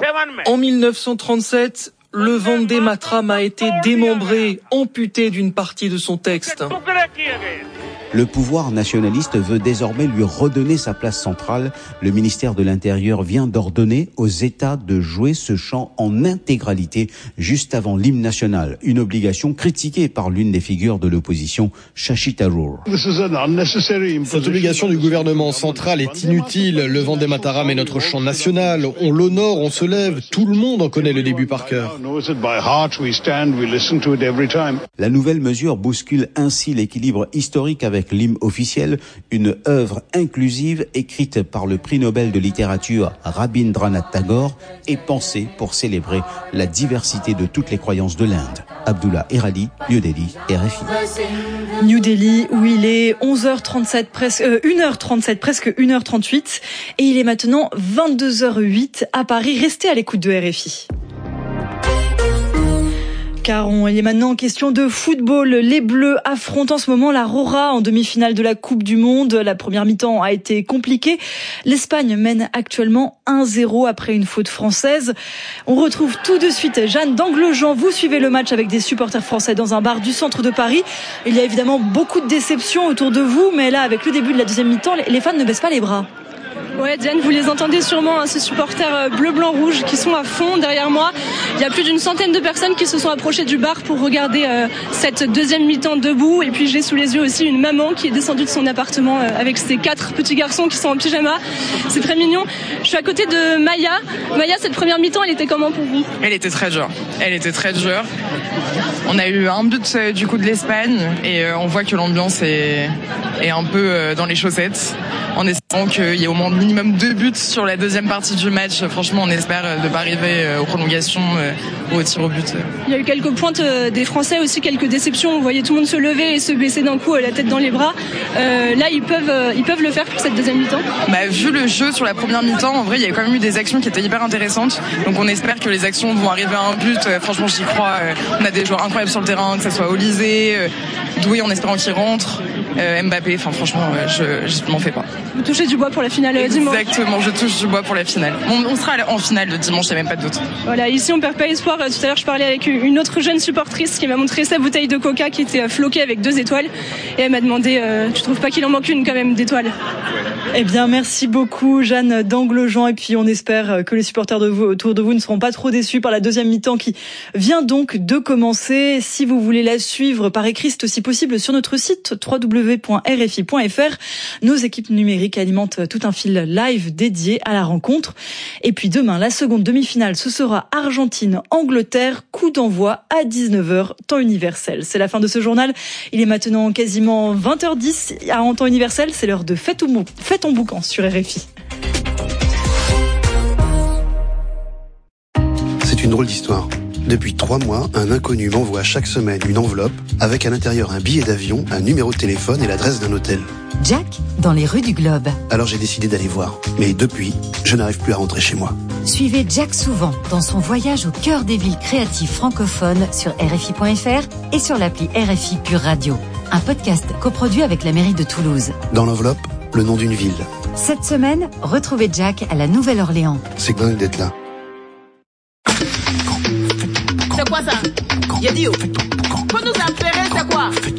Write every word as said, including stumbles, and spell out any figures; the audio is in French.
En dix-neuf cent trente-sept, le Vandé Mataram a été démembré, amputé d'une partie de son texte. Le pouvoir nationaliste veut désormais lui redonner sa place centrale. Le ministère de l'Intérieur vient d'ordonner aux États de jouer ce chant en intégralité juste avant l'hymne national. Une obligation critiquée par l'une des figures de l'opposition, Shashi Tharoor. Cette obligation du gouvernement central est inutile. Le Vandé Mataram est notre chant national. On l'honore, on se lève. Tout le monde en connaît le début par cœur. La nouvelle mesure bouscule ainsi l'équilibre historique avec l'hymne officiel, une œuvre inclusive écrite par le prix Nobel de littérature Rabindranath Tagore et pensée pour célébrer la diversité de toutes les croyances de l'Inde. Abdullah Erali, New Delhi, R F I. New Delhi, où il est onze heures trente-sept, presque euh, une heure trente-sept, presque une heure trente-huit, et il est maintenant vingt-deux heures huit à Paris. Restez à l'écoute de R F I. Car on, il est maintenant question de football. Les Bleus affrontent en ce moment la Rora en demi-finale de la Coupe du Monde. La première mi-temps a été compliquée. L'Espagne mène actuellement un zéro après une faute française. On retrouve tout de suite Jeanne d'Anglejean. Vous suivez le match avec des supporters français dans un bar du centre de Paris. Il y a évidemment beaucoup de déceptions autour de vous, mais là, avec le début de la deuxième mi-temps, les fans ne baissent pas les bras. Ouais, Diane, vous les entendez sûrement, hein, ces supporters bleu, blanc, rouge qui sont à fond derrière moi. Il y a plus d'une centaine de personnes qui se sont approchées du bar pour regarder euh, cette deuxième mi-temps debout. Et puis j'ai sous les yeux aussi une maman qui est descendue de son appartement euh, avec ses quatre petits garçons qui sont en pyjama. C'est très mignon. Je suis à côté de Maya. Maya, cette première mi-temps, elle était comment pour vous ? Elle était très dure. Elle était très dure. On a eu un but euh, du coup de l'Espagne et euh, on voit que l'ambiance est, est un peu euh, dans les chaussettes. En espérant qu'il y ait au moins minimum deux buts sur la deuxième partie du match. Franchement, on espère de ne pas arriver aux prolongations ou aux tirs au but. Il y a eu quelques pointes des Français aussi, quelques déceptions. On voyait tout le monde se lever et se baisser d'un coup, la tête dans les bras. Euh, là, ils peuvent, ils peuvent le faire pour cette deuxième mi-temps. Bah, vu le jeu sur la première mi-temps, en vrai, il y a quand même eu des actions qui étaient hyper intéressantes. Donc on espère que les actions vont arriver à un but. Franchement, j'y crois. On a des joueurs incroyables sur le terrain, que ce soit Olysée, Doué en espérant qu'il rentre, Mbappé. Enfin, franchement, je, je m'en fais pas. Vous touchez du bois pour la finale dimanche. Exactement, je touche du bois pour la finale. On, on sera en finale le dimanche, il n'y a même pas de doute. Voilà, ici on perd pas espoir. Tout à l'heure, je parlais avec une autre jeune supportrice qui m'a montré sa bouteille de coca qui était floquée avec deux étoiles. Et elle m'a demandé, euh, tu trouves pas qu'il en manque une quand même d'étoiles ? Eh bien, merci beaucoup Jeanne d'Anglejean. Et puis on espère que les supporters de vous, autour de vous ne seront pas trop déçus par la deuxième mi-temps qui vient donc de commencer. Si vous voulez la suivre par écrit, c'est aussi possible sur notre site w w w point r f i point f r. Nos équipes numériques alimentent tout un fil live dédié à la rencontre. Et puis demain, la seconde demi-finale, ce sera Argentine-Angleterre, coup d'envoi à dix-neuf heures, temps universel. C'est la fin de ce journal. Il est maintenant quasiment vingt heures dix en temps universel. C'est l'heure de Fais ton, Fais ton boucan sur R F I. C'est une drôle d'histoire. Depuis trois mois, un inconnu m'envoie chaque semaine une enveloppe avec à l'intérieur un billet d'avion, un numéro de téléphone et l'adresse d'un hôtel. Jack, dans les rues du Globe. Alors j'ai décidé d'aller voir. Mais depuis, je n'arrive plus à rentrer chez moi. Suivez Jack souvent dans son voyage au cœur des villes créatives francophones sur R F I point F R et sur l'appli R F I Pure Radio. Un podcast coproduit avec la mairie de Toulouse. Dans l'enveloppe, le nom d'une ville. Cette semaine, retrouvez Jack à la Nouvelle-Orléans. C'est dingue d'être là. C'est quoi ça? J'ai dit, faut nous appeler, c'est quoi?